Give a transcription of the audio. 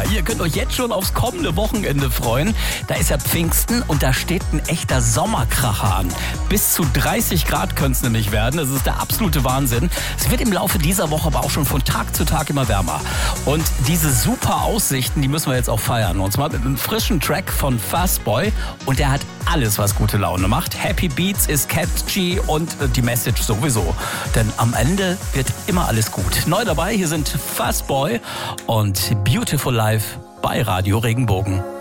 ihr könnt euch jetzt schon aufs kommende Wochenende freuen. Da ist ja Pfingsten und da steht ein echter Sommerkracher an. Bis zu 30 Grad können es nämlich werden. Das ist der absolute Wahnsinn. Es wird im Laufe dieser Woche aber auch schon von Tag zu Tag immer wärmer. Und diese super Aussichten, die müssen wir jetzt auch feiern. Und zwar mit einem frischen Track von Fastboy. Und der hat alles, was gute Laune macht. Happy Beats ist catchy und die Message sowieso. Denn am Ende wird immer alles gut. Neu dabei, hier sind Fastboy und Beautiful Life bei Radio Regenbogen.